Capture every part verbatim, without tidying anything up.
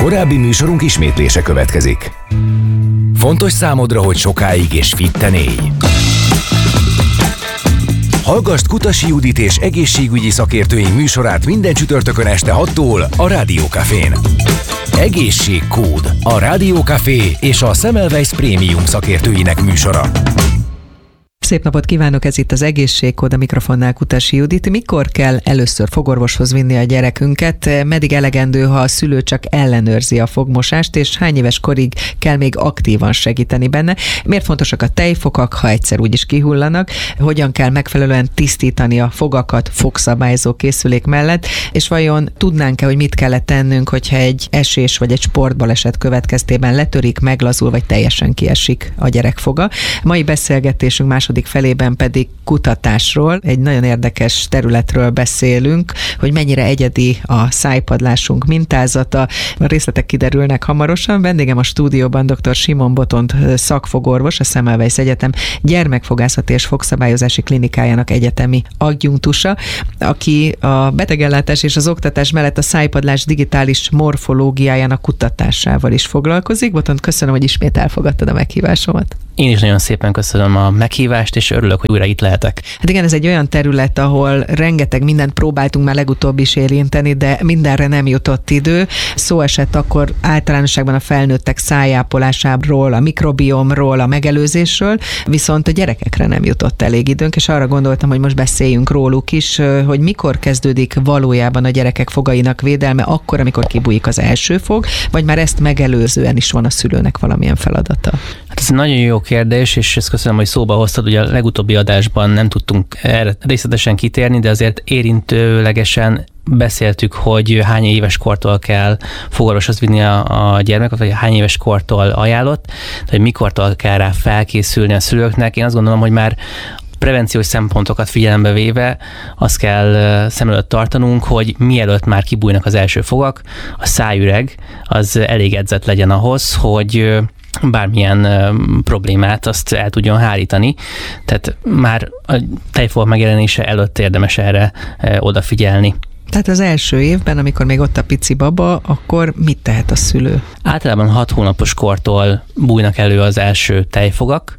Korábbi műsorunk ismétlése következik. Fontos számodra, hogy sokáig és fitten élj? Hallgasd Kutasi Judit és egészségügyi szakértőink műsorát minden csütörtökön este hattól a Rádió Cafén. Egészségkód, a Rádió Café és a Semmelweis Prémium szakértőinek műsora. Szép napot kívánok, ez itt az Egészségkód, a mikrofonnál Kutasi Judit. Mikor kell először fogorvoshoz vinni a gyerekünket? Meddig elegendő, ha a szülő csak ellenőrzi a fogmosást, és hány éves korig kell még aktívan segíteni benne? Miért fontosak a tejfogak, ha egyszer úgyis kihullanak? Hogyan kell megfelelően tisztítani a fogakat fogszabályzó készülék mellett? És vajon tudnánk-e, hogy mit kellett tennünk, hogyha egy esés vagy egy sportbaleset következtében letörik, meglazul, vagy teljesen kiesik a gyerek foga? Mai beszélgetésünk második felében pedig kutatásról, egy nagyon érdekes területről beszélünk, hogy mennyire egyedi a szájpadlásunk mintázata. A részletek kiderülnek hamarosan. Vendégem a stúdióban dr. Simon Botont szakfogorvos, a Semmelweis Egyetem gyermekfogászati és fogszabályozási klinikájának egyetemi adjunktusa, aki a betegellátás és az oktatás mellett a szájpadlás digitális morfológiájának kutatásával is foglalkozik. Botont, köszönöm, hogy ismét elfogadtad a meghívásomat. Én is nagyon szépen köszönöm a meghívást, és örülök, hogy újra itt lehetek. Hát igen, ez egy olyan terület, ahol rengeteg mindent próbáltunk már legutóbb is érinteni, de mindenre nem jutott idő. Szó esett akkor általánosságban a felnőttek szájápolásáról, a mikrobiomról, a megelőzésről, viszont a gyerekekre nem jutott elég időnk, és arra gondoltam, hogy most beszéljünk róluk is, hogy mikor kezdődik valójában a gyerekek fogainak védelme, akkor, amikor kibújik az első fog, vagy már ezt megelőzően is van a szülőnek valamilyen feladata? Hát ez nagyon jó kérdés, és ezt köszönöm, hogy szóba hoztad, ugye a legutóbbi adásban nem tudtunk erre részletesen kitérni, de azért érintőlegesen beszéltük, hogy hány éves kortól kell fogorvoshoz vinni a, a gyermeket, vagy hány éves kortól ajánlott, hogy mikortól kell rá felkészülni a szülőknek. Én azt gondolom, hogy már prevenciós szempontokat figyelembe véve azt kell szem előtt tartanunk, hogy mielőtt már kibújnak az első fogak, a szájüreg az elég edzett legyen ahhoz, hogy bármilyen problémát azt el tudjon hárítani. Tehát már a tejfogak megjelenése előtt érdemes erre odafigyelni. Tehát az első évben, amikor még ott a pici baba, akkor mit tehet a szülő? Általában hat hónapos kortól bújnak elő az első tejfogak,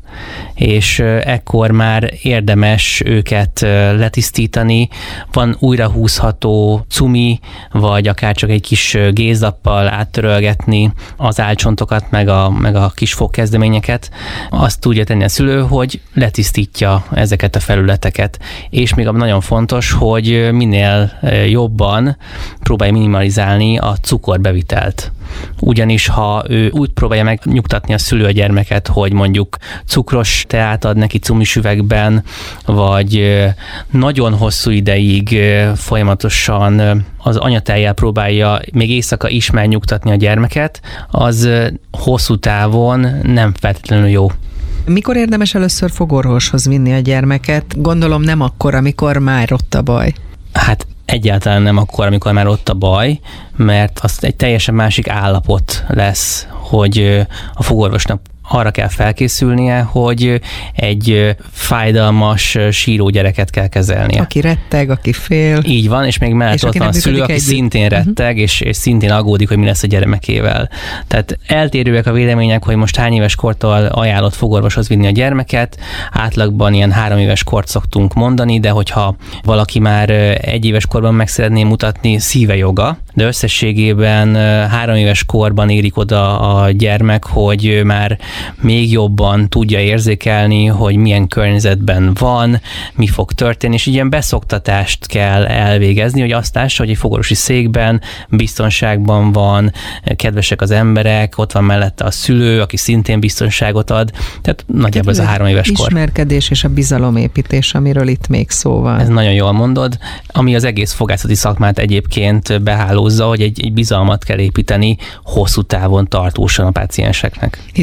és ekkor már érdemes őket letisztítani. Van újra húzható cumi, vagy akár csak egy kis gézlappal áttörölgetni az álcsontokat, meg a, meg a kis fogkezdeményeket. Azt tudja tenni a szülő, hogy letisztítja ezeket a felületeket. És még nagyon fontos, hogy minél jobban próbálja minimalizálni a cukorbevitelt. Ugyanis ha ő úgy próbálja megnyugtatni a szülő a gyermeket, hogy mondjuk cukros teát ad neki cumis üvegben, vagy nagyon hosszú ideig folyamatosan az anyatejjel próbálja még éjszaka is megnyugtatni a gyermeket, az hosszú távon nem feltétlenül jó. Mikor érdemes először fogorvoshoz vinni a gyermeket? Gondolom nem akkor, amikor már ott a baj. Hát egyáltalán nem akkor, amikor már ott a baj, mert az egy teljesen másik állapot lesz, hogy a fogorvosnak arra kell felkészülnie, hogy egy fájdalmas, síró gyereket kell kezelnie. Aki retteg, aki fél. Így van, és még mellett és ott van a szülő, aki együtt. szintén retteg, uh-huh. és, és szintén aggódik, hogy mi lesz a gyermekével. Tehát eltérőek a vélemények, hogy most hány éves kortól ajánlott fogorvoshoz vinni a gyermeket. Átlagban ilyen három éves kort szoktunk mondani, de hogyha valaki már egy éves korban meg szeretné mutatni, szíve joga, de összességében három éves korban érik oda a gyermek, hogy már még jobban tudja érzékelni, hogy milyen környezetben van, mi fog történni, és ilyen beszoktatást kell elvégezni, hogy azt lássa, hogy egy fogorvosi székben biztonságban van, kedvesek az emberek, ott van mellette a szülő, aki szintén biztonságot ad, tehát nagyjából ez a három éves kor. Ismerkedés és a bizalomépítés, amiről itt még szó van. Ez nagyon jól mondod, ami az egész fogászati szakmát egyébként behálózza, hogy egy, egy bizalmat kell építeni hosszú távon tartósan a pácienseknek. Hiszen egyébként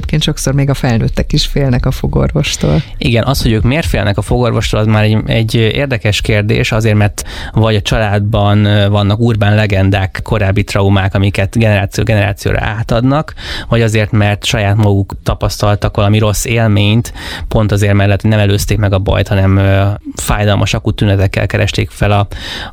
egyébként sokszor még a felnőttek is félnek a fogorvostól. Igen, az, hogy ők miért félnek a fogorvostól, az már egy, egy érdekes kérdés, azért, mert vagy a családban vannak urbán legendák, korábbi traumák, amiket generáció generációra átadnak, vagy azért, mert saját maguk tapasztaltak valami rossz élményt, pont azért, mert nem előzték meg a bajt, hanem fájdalmas akut tünetekkel keresték fel a,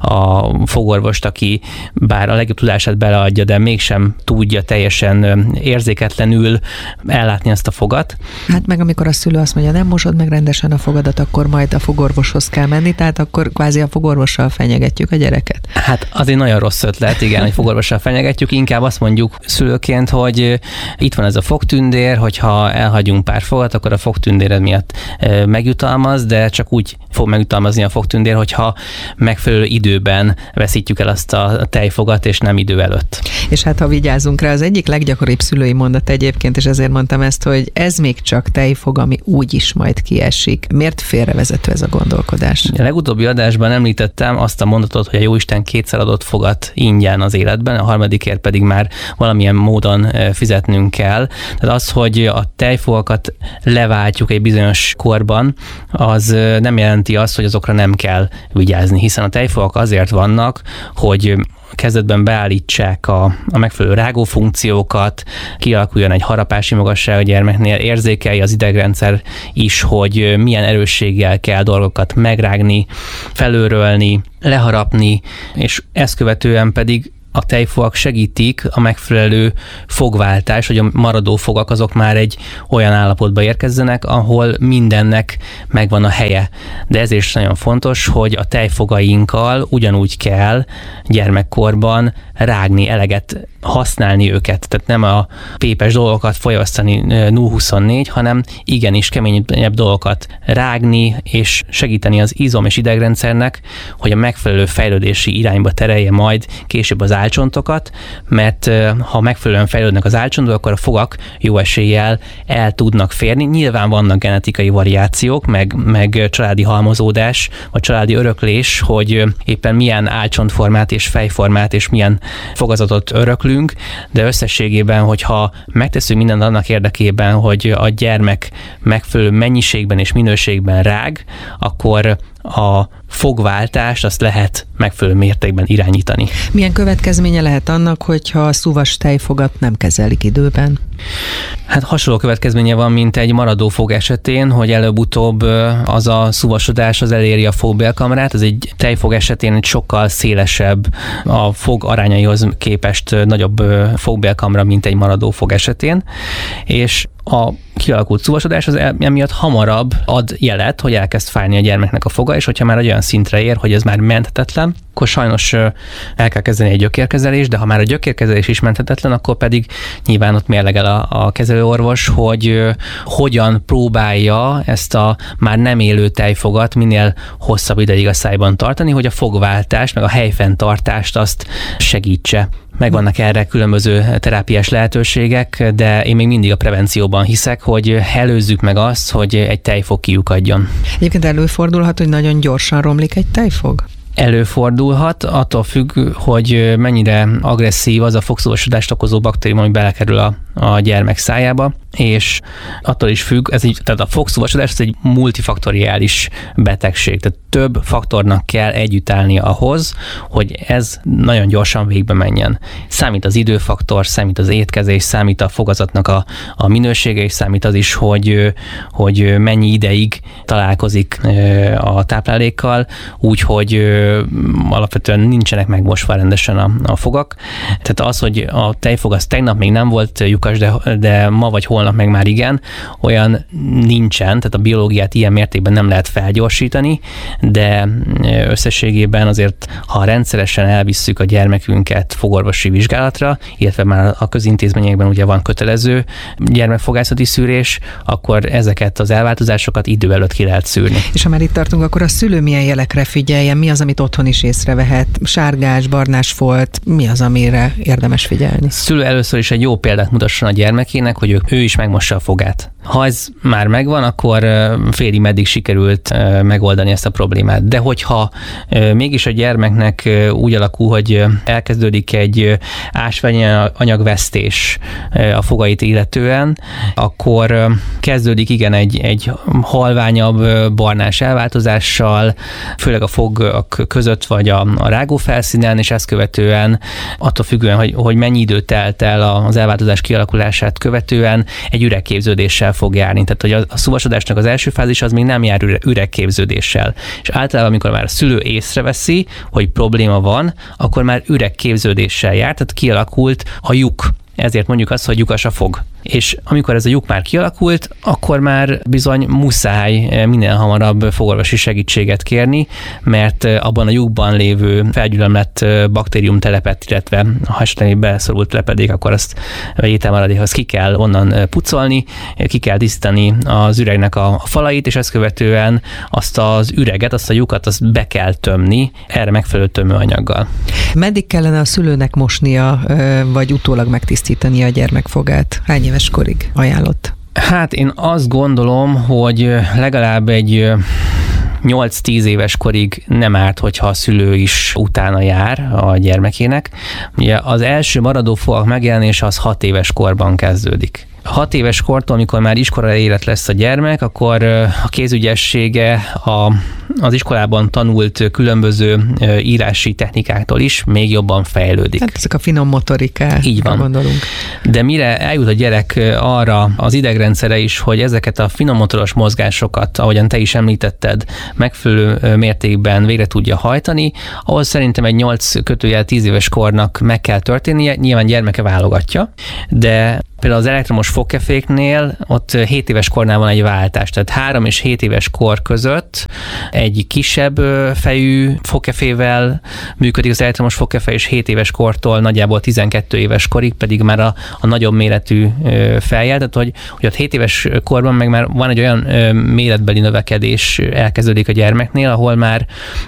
a fogorvost, aki bár a legjobb tudását beleadja, de mégsem tudja teljesen érzéketlenül ellátni ezt a fogat. Hát meg amikor a szülő azt mondja, nem mosod meg rendesen a fogadat, akkor majd a fogorvoshoz kell menni, tehát akkor kvázi a fogorvossal fenyegetjük a gyereket. Hát az egy nagyon rossz ötlet, igen, hogy fogorvossal fenyegetjük, inkább azt mondjuk szülőként, hogy itt van ez a fogtündér, hogyha elhagyunk pár fogat, akkor a fogtündéred miatt megjutalmaz, de csak úgy fog megjutalmazni a fogtündér, hogyha megfelelő időben veszítjük el azt a tejfogat, és nem idő előtt. És hát ha vigyázunk rá, az egyik leggyakoribb szülői mondat egyébként, és ezért mondtam ezt, hogy ez még csak tejfog, ami úgyis majd kiesik. Miért félrevezető ez a gondolkodás? A legutóbbi adásban említettem azt a mondatot, hogy a Jóisten kétszer adott fogat ingyen az életben, a harmadikért pedig már valamilyen módon fizetnünk kell. Tehát az, hogy a tejfogakat leváltjuk egy bizonyos korban, az nem jelenti azt, hogy azokra nem kell vigyázni, hiszen a tejfogak azért vannak, hogy kezdetben beállítsák a, a megfelelő rágó funkciókat, kialakuljon egy harapási magasság a gyermeknél, érzékelje az idegrendszer is, hogy milyen erősséggel kell dolgokat megrágni, felőrölni, leharapni, és ezt követően pedig a tejfogak segítik a megfelelő fogváltás, hogy a maradó fogak azok már egy olyan állapotba érkezzenek, ahol mindennek megvan a helye. De ezért is nagyon fontos, hogy a tejfogainkkal ugyanúgy kell gyermekkorban rágni, eleget használni őket. Tehát nem a pépes dolgokat fogyasztani nulla huszonnégy, hanem igenis keményebb dolgokat rágni, és segíteni az izom- és idegrendszernek, hogy a megfelelő fejlődési irányba terelje majd később az álcsontokat, mert ha megfelelően fejlődnek az álcsontok, akkor a fogak jó eséllyel el tudnak férni. Nyilván vannak genetikai variációk, meg, meg családi halmozódás, vagy családi öröklés, hogy éppen milyen álcsontformát és fejformát és milyen fogazatot öröklünk, de összességében, hogyha megteszünk mindent annak érdekében, hogy a gyermek megfelelő mennyiségben és minőségben rág, akkor a fogváltást azt lehet megfelelő mértékben irányítani. Milyen következménye lehet annak, hogyha a szúvas tejfogat nem kezelik időben? Hát hasonló következménye van, mint egy maradó fog esetén, hogy előbb-utóbb az a szúvasodás az eléri a fogbélkamrát. Ez egy tejfog esetén egy sokkal szélesebb, a fog arányaihoz képest nagyobb fogbélkamra, mint egy maradó fog esetén, és a kialakult szúvasodás az emiatt hamarabb ad jelet, hogy elkezd fájni a gyermeknek a foga, és hogyha már egy olyan szintre ér, hogy ez már menthetetlen, akkor sajnos el kell kezdeni egy gyökérkezelés, de ha már a gyökérkezelés is menthetetlen, akkor pedig nyilván ott mérlegel a, a kezelőorvos, hogy hogyan próbálja ezt a már nem élő tejfogat minél hosszabb ideig a szájban tartani, hogy a fogváltást, meg a helyfenntartást azt segítse. Megvannak erre különböző terápiás lehetőségek, de én még mindig a prevencióban hiszek, hogy előzzük meg azt, hogy egy tejfog kiukadjon. Egyébként előfordulhat, hogy nagyon gyorsan romlik egy tejfog? Előfordulhat, attól függ, hogy mennyire agresszív az a fogszúvasodást okozó baktérium, ami belekerül a, a gyermek szájába, és attól is függ, ez így, tehát a fogszúvasodás ez egy multifaktoriális betegség, tehát több faktornak kell együtt állnia ahhoz, hogy ez nagyon gyorsan végbe menjen. Számít az időfaktor, számít az étkezés, számít a fogazatnak a, a minősége, és számít az is, hogy, hogy mennyi ideig találkozik a táplálékkal, úgyhogy alapvetően nincsenek megmosva rendesen a, a fogak. Tehát az, hogy a tejfog az tegnap még nem volt lyukas, de, de ma vagy holnap meg már igen, olyan nincsen, tehát a biológiát ilyen mértékben nem lehet felgyorsítani, de összességében azért, ha rendszeresen elvisszük a gyermekünket fogorvosi vizsgálatra, illetve már a közintézményekben ugye van kötelező gyermekfogászati szűrés, akkor ezeket az elváltozásokat idő előtt ki lehet szűrni. És ha már itt tartunk, akkor a szülő milyen jelekre figyeljen? Mi az, amit otthon is észrevehet? Sárgás, barnás folt, mi az, amire érdemes figyelni? A szülő először is egy jó példát mutasson a gyermekének, hogy ő, ő is megmossa a fogát. Ha ez már megvan, akkor félig meddig sikerült megoldani ezt a problémát. De hogyha mégis a gyermeknek úgy alakul, hogy elkezdődik egy ásványi anyagvesztés a fogait illetően, akkor kezdődik igen egy, egy halványabb barnás elváltozással, főleg a fogak között vagy a, a rágó felszínen, és ezt követően attól függően, hogy, hogy mennyi idő telt el az elváltozás kialakulását követően, egy üregképződéssel fog járni. Tehát, hogy a, a szuvasodásnak az első fázis az még nem jár üregképződéssel. És általában, amikor már a szülő észreveszi, hogy probléma van, akkor már üregképződéssel jár, tehát kialakult a lyuk. Ezért mondjuk azt, hogy lyukas a fog. És amikor ez a lyuk már kialakult, akkor már bizony muszáj minél hamarabb fogorvosi segítséget kérni, mert abban a lyukban lévő felgyülemlett baktériumtelepet, illetve ha esetleg beszorult lepedék, akkor azt a ételmaradékhoz ki kell onnan pucolni, ki kell tisztítani az üregnek a falait, és ezt követően azt az üreget, azt a lyukat, azt be kell tömni erre megfelelő tömőanyaggal. Meddig kellene a szülőnek mosnia, vagy utólag megtisztítani a gyermek fogát? Hány éves korig ajánlott? Hát én azt gondolom, hogy legalább egy nyolc-tíz éves korig nem árt, hogyha a szülő is utána jár a gyermekének. Ugye az első maradó fogak megjelenése az hat éves korban kezdődik. Hat éves kortól, amikor már iskola élet lesz a gyermek, akkor a kézügyessége a, az iskolában tanult különböző írási technikáktól is még jobban fejlődik. Hát ezek a finom motorikák, így van. Gondolunk. De mire eljut a gyerek arra az idegrendszere is, hogy ezeket a finom motoros mozgásokat, ahogyan te is említetted, megfelelő mértékben végre tudja hajtani, ahhoz szerintem egy nyolc kötőjel tíz éves kornak meg kell történnie, nyilván gyermeke válogatja, de például az elektromos fogkeféknél ott hét éves kornál van egy váltás, tehát három és hét éves kor között egy kisebb fejű fogkefével működik az elektromos fogkefe, és hét éves kortól nagyjából tizenkét éves korig pedig már a, a nagyobb méretű fejjel, tehát hogy, hogy ott hét éves korban meg már van egy olyan méretbeli növekedés elkezdődik a gyermeknél, ahol már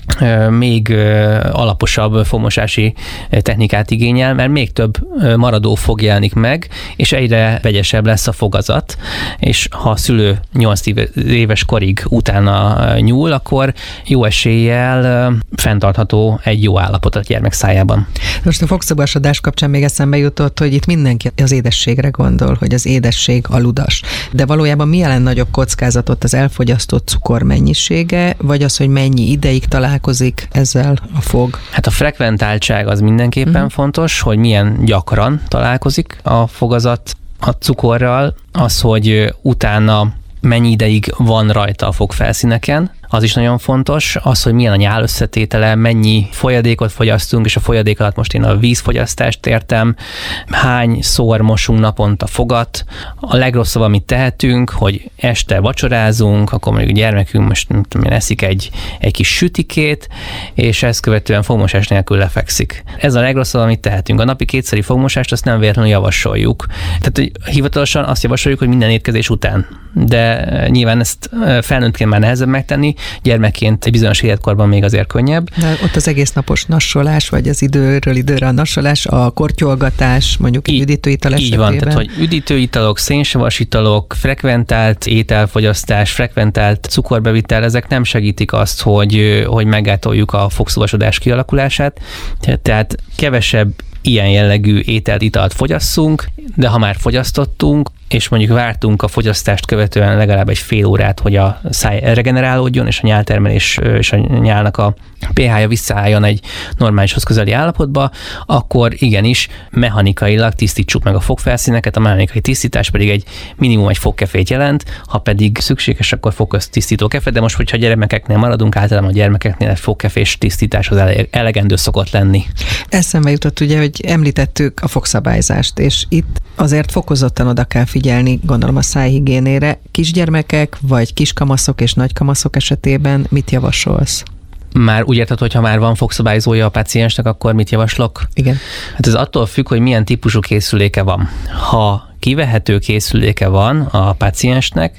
még alaposabb fogmosási technikát igényel, mert még több maradó fog jelenik meg, és egyre vegyesebb lesz a fogazat, és ha a szülő nyolc éves korig utána nyúl, akkor jó eséllyel fenntartható egy jó állapot a gyermek szájában. Most a fogszabásodás kapcsán még eszembe jutott, hogy itt mindenki az édességre gondol, hogy az édesség aludas. De valójában mi jelen nagyobb kockázatot, az elfogyasztott cukor mennyisége, vagy az, hogy mennyi ideig találkozik ezzel a fog? Hát a frekventáltság az mindenképpen uh-huh. fontos, hogy milyen gyakran találkozik a fogazat a cukorral, az, hogy utána mennyi ideig van rajta a fogfelszíneken, az is nagyon fontos, az, hogy milyen a nyál összetétele, mennyi folyadékot fogyasztunk, és a folyadék alatt most én a vízfogyasztást értem, hányszor mosunk naponta fogat. A legrosszabb, amit tehetünk, hogy este vacsorázunk, akkor mondjuk a gyermekünk most nem tudom, eszik egy, egy kis sütikét, és ezt követően fogmosás nélkül lefekszik. Ez a legrosszabb, amit tehetünk. A napi kétszeri fogmosást azt nem véletlenül javasoljuk. Tehát, hogy hivatalosan azt javasoljuk, hogy minden étkezés után. De nyilván ezt felnőttként már nehezebb megtenni, gyermekként egy bizonyos életkorban még azért könnyebb. De ott az egész napos nassolás, vagy az időről időre a nassolás, a kortyolgatás, mondjuk egy üdítőital esetében. Így van, tehát hogy üdítőitalok, szénsavas italok, frekventált ételfogyasztás, frekventált cukorbevitel, ezek nem segítik azt, hogy, hogy meggátoljuk a fogszúvasodás kialakulását. Tehát kevesebb ilyen jellegű ételt, italt fogyasszunk, de ha már fogyasztottunk, és mondjuk vártunk a fogyasztást követően legalább egy fél órát, hogy a száj regenerálódjon, és a nyáltermelés és a nyálnak a pé há-ja visszaálljon egy normálishoz közeli állapotba, akkor igenis mechanikailag tisztítsuk meg a fogfelszíneket, a mechanikai tisztítás pedig egy minimum egy fogkefét jelent, ha pedig szükséges, akkor fogköztisztító kefe, de most, hogyha gyermekeknél maradunk, általában a gyermekeknél egy fogkefés tisztításhoz elegendő szokott lenni. Eszembe jutott ugye, hogy említettük a fogszabályzást, és itt azért fokozottan oda kell figyelni, gondolom a szájhigiénére. Kisgyermekek, vagy kiskamaszok és nagykamaszok esetében mit javasolsz? Már úgy érted, hogy ha már van fogszabályzója a páciensnek, akkor mit javaslok? Igen. Hát ez attól függ, hogy milyen típusú készüléke van. Ha kivehető készüléke van a páciensnek,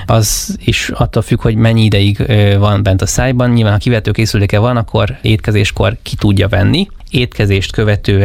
az is attól függ, hogy mennyi ideig van bent a szájban. Nyilván, ha kivehető készüléke van, akkor étkezéskor ki tudja venni. Étkezést követően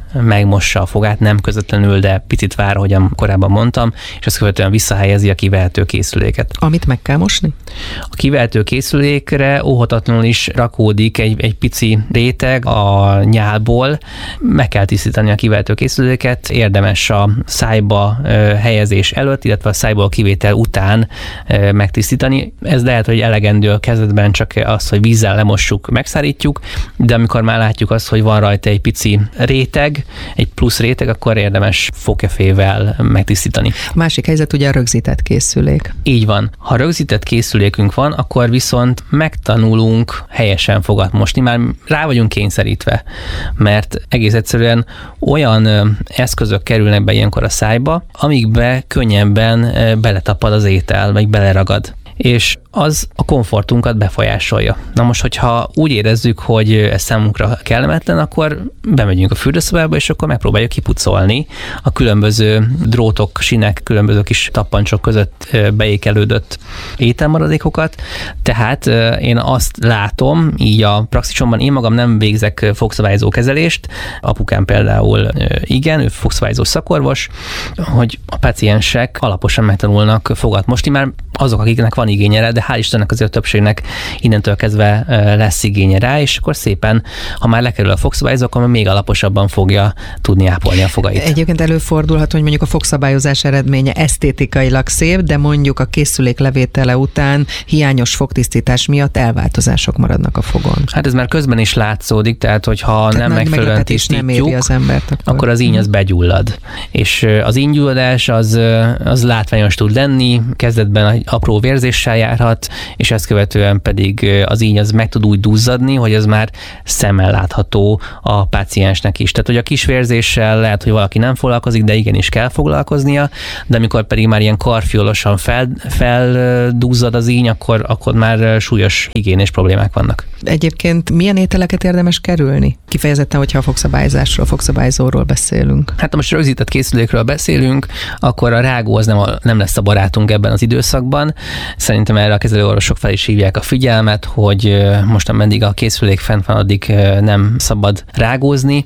megmossa a fogát, nem közvetlenül, de picit vár, ahogyan korábban mondtam, és azt követően visszahelyezi a kivehető készüléket. Amit meg kell mosni? A kivehető készülékre óhatatlanul is rakódik egy, egy pici réteg a nyálból. Meg kell tisztítani a kivehető készüléket, érdemes a szájba helyezés előtt, illetve a szájból kivétel után megtisztítani. Ez lehet, hogy elegendő a kezdetben csak az, hogy vízzel lemossuk, megszárítjuk, de amikor már látjuk azt, hogy van rajta egy pici réteg, egy plusz réteg, akkor érdemes fogkefével megtisztítani. A másik helyzet ugye a rögzített készülék. Így van. Ha rögzített készülékünk van, akkor viszont megtanulunk helyesen fogat mosni, már rá vagyunk kényszerítve, mert egész egyszerűen olyan eszközök kerülnek be ilyenkor a szájba, amikbe könnyebben beletapad az étel, vagy beleragad. És az a komfortunkat befolyásolja. Na most, hogyha úgy érezzük, hogy ez számunkra kellemetlen, akkor bemegyünk a fürdőszobába, és akkor megpróbáljuk kipucolni a különböző drótok, sinek, különböző kis tappancsok között beékelődött ételmaradékokat. Tehát én azt látom, így a praxisomban, én magam nem végzek fogszabályozó kezelést, apukám például igen, ő fogszabályozó szakorvos, hogy a páciensek alaposan megtanulnak fogat mosni, már azok, akiknek van igénye rá, de hál' Istennek azért a többségnek innentől kezdve lesz igénye rá, és akkor szépen, ha már lekerül a fogszabályozó, akkor még alaposabban fogja tudni ápolni a fogait. Egyébként előfordulhat, hogy mondjuk a fogszabályozás eredménye esztétikailag szép, de mondjuk a készülék levétele után hiányos fogtisztítás miatt elváltozások maradnak a fogon. Hát ez már közben is látszódik, tehát hogyha tehát nem megfelelően tisztítjuk, nem éri az embert, akkor... akkor az íny az begyullad. És az ínygyulladás az, az látványos tud lenni, kezdetben apró vérzéssel járhat, és ezt követően pedig az íny az meg tud úgy duzzadni, hogy az már szemmel látható a páciensnek is. Tehát, hogy a kis vérzéssel lehet, hogy valaki nem foglalkozik, de igenis kell foglalkoznia, de amikor pedig már ilyen karfiolosan fel, felduzzad az íny, akkor, akkor már súlyos higiénés problémák vannak. Egyébként milyen ételeket érdemes kerülni? Kifejezetten, hogyha a fogszabályzásról, fogszabályzóról beszélünk. Hát ha most rögzített készülékről beszélünk, akkor a rágó az nem, a, nem lesz a barátunk ebben az időszakban. Szerintem erre a kezelőorvosok fel is hívják a figyelmet, hogy most ameddig a készülék fent van, addig nem szabad rágózni.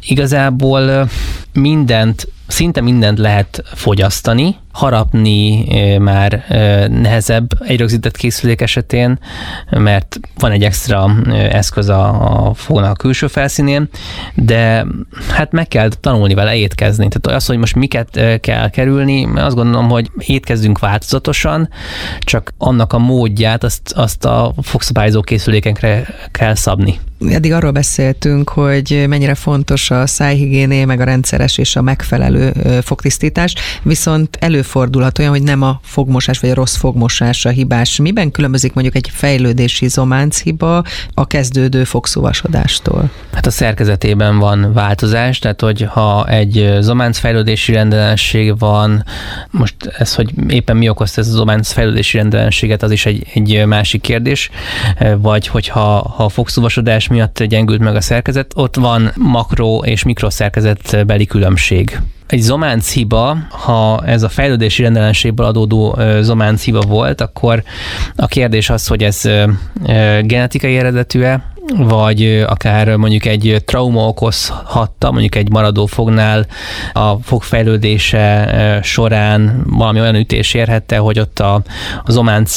Igazából mindent, szinte mindent lehet fogyasztani, harapni már nehezebb egy rögzített készülék esetén, mert van egy extra eszköz a, a fognak a külső felszínén, de hát meg kell tanulni vele étkezni. Tehát az, hogy most miket kell kerülni, azt gondolom, hogy étkezzünk változatosan, csak annak a módját azt, azt a fogszabályozó készülékenkre kell szabni. Eddig arról beszéltünk, hogy mennyire fontos a szájhigiéné, meg a rendszeres és a megfelelő fogtisztítás, viszont előfordulhat olyan, hogy nem a fogmosás vagy a rossz fogmosás a hibás. Miben különbözik mondjuk egy fejlődési zománchiba a kezdődő fogszúvasodástól? Hát a szerkezetében van változás, tehát hogy ha egy zománcfejlődési rendellenesség van, most ez, hogy éppen mi okozta ez a zománcfejlődési rendellenséget, az is egy, egy másik kérdés, vagy hogyha ha a fogszúvasodás miatt gyengült meg a szerkezet, ott van makro- és mikroszerkezetbeli különbség. Egy zománc hiba, ha ez a fejlődési rendellenségből adódó zománc hiba volt, akkor a kérdés az, hogy ez genetikai eredetű-e, vagy akár mondjuk egy trauma okozhatta, mondjuk egy maradó fognál a fog fejlődése során valami olyan ütés érhette, hogy ott a, a zománc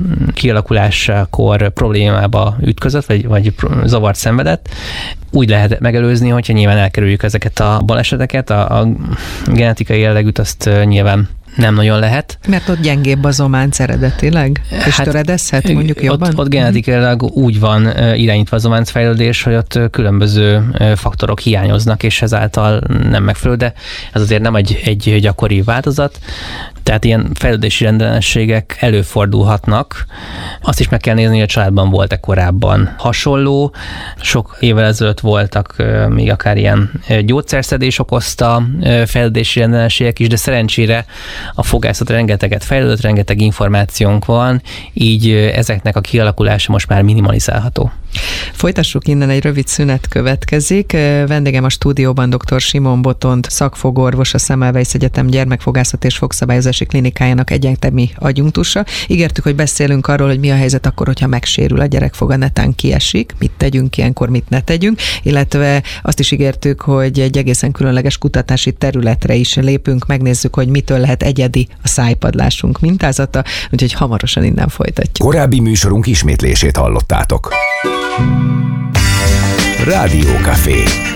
kialakulásakor problémába ütközött, vagy, vagy zavart szenvedett. Úgy lehet megelőzni, hogyha nyilván elkerüljük ezeket a baleseteket, a, a genetikai jellegűt azt nyilván nem nagyon lehet. Mert ott gyengébb a zománc eredetileg? És hát töredezhet mondjuk jobban? Ott, ott genetikailag úgy van irányítva a zománc fejlődés, hogy ott különböző faktorok hiányoznak, és ezáltal nem megfelelő, de ez azért nem egy, egy gyakori változat. Tehát ilyen fejlődési rendellenességek előfordulhatnak. Azt is meg kell nézni, hogy a családban volt-e korábban hasonló. Sok évvel ezelőtt voltak még akár ilyen gyógyszerszedés okozta fejlődési rendellenességek is, de szerencsére a fogászat rengeteget fejlődött, rengeteg információnk van, így ezeknek a kialakulása most már minimalizálható. Folytassuk innen, egy rövid szünet következik. Vendégem a stúdióban dr. Simon Botond, szakfogorvos, a Semmelweis Egyetem gyermekfogászat és fogszabályozási orvosi klinikájának egyetemi adjunktusa. Ígértük, hogy beszélünk arról, hogy mi a helyzet akkor, hogyha megsérül a gyerekfog, a netán kiesik, mit tegyünk ilyenkor, mit ne tegyünk, illetve azt is ígértük, hogy egy egészen különleges kutatási területre is lépünk, megnézzük, hogy mitől lehet egyedi a szájpadlásunk mintázata, úgyhogy hamarosan innen folytatjuk. Korábbi műsorunk ismétlését hallottátok. Rádió Café.